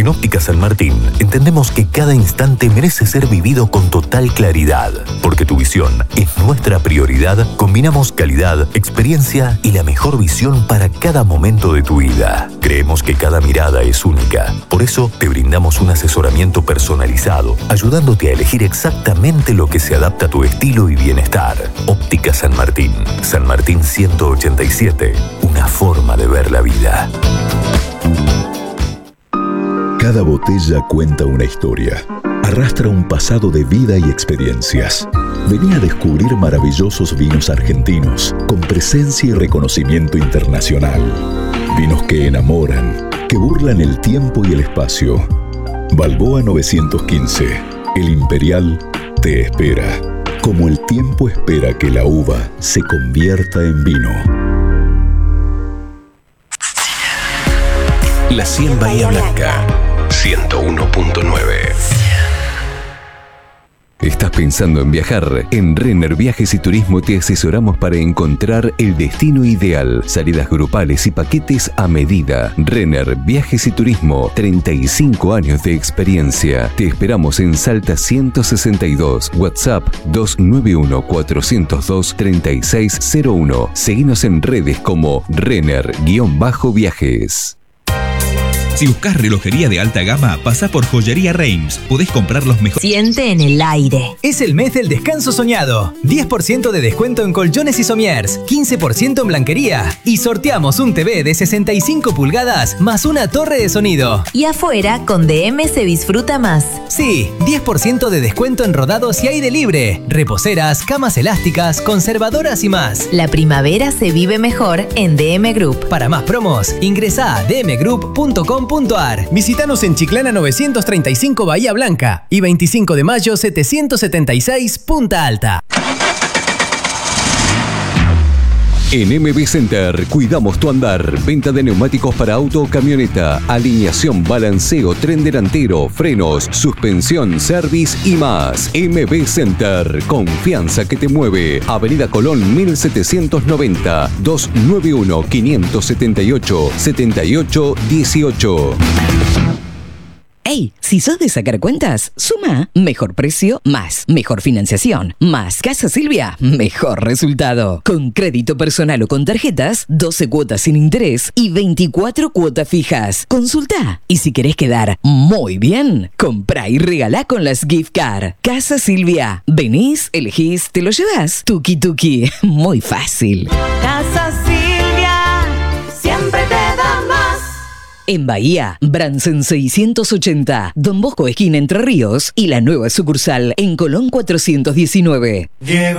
En Óptica San Martín entendemos que cada instante merece ser vivido con total claridad. Porque tu visión es nuestra prioridad, combinamos calidad, experiencia y la mejor visión para cada momento de tu vida. Creemos que cada mirada es única. Por eso te brindamos un asesoramiento personalizado, ayudándote a elegir exactamente lo que se adapta a tu estilo y bienestar. Óptica San Martín. San Martín 187. Una forma de ver la vida. Cada botella cuenta una historia. Arrastra un pasado de vida y experiencias. Vení a descubrir maravillosos vinos argentinos con presencia y reconocimiento internacional. Vinos que enamoran, que burlan el tiempo y el espacio. Balboa 915. El Imperial te espera. Como el tiempo espera que la uva se convierta en vino. La 100 Bahía Blanca. 101.9. ¿Estás pensando en viajar? En Renner Viajes y Turismo te asesoramos para encontrar el destino ideal. Salidas grupales y paquetes a medida. Renner Viajes y Turismo, 35 años de experiencia. Te esperamos en Salta 162, WhatsApp 291-402-3601. Seguinos en redes como Renner-Viajes. Si buscas relojería de alta gama, pasá por Joyería Reims. Podés comprar los mejores. Siente en el aire. Es el mes del descanso soñado. 10% de descuento en colchones y somiers, 15% en blanquería. Y sorteamos un TV de 65 pulgadas más una torre de sonido. Y afuera, con DM se disfruta más. Sí, 10% de descuento en rodados y aire libre. Reposeras, camas elásticas, conservadoras y más. La primavera se vive mejor en DM Group. Para más promos, ingresá a dmgroup.com.ar. Visítanos en Chiclana 935 Bahía Blanca y 25 de mayo 776 Punta Alta. En MB Center cuidamos tu andar. Venta de neumáticos para auto o camioneta, alineación, balanceo, tren delantero, frenos, suspensión, service y más. MB Center, confianza que te mueve. Avenida Colón 1790, 291-578-7818. ¡Ey! Si sos de sacar cuentas, suma mejor precio más mejor financiación más Casa Silvia, mejor resultado. Con crédito personal o con tarjetas, 12 cuotas sin interés y 24 cuotas fijas. Consulta. Y si querés quedar muy bien, comprá y regalá con las gift card. Casa Silvia. Venís, elegís, te lo llevas. Tuki tuki. Muy fácil. Casa Silvia siempre te da más. En Bahía, Bransen 680, Don Bosco esquina Entre Ríos y la nueva sucursal en Colón 419.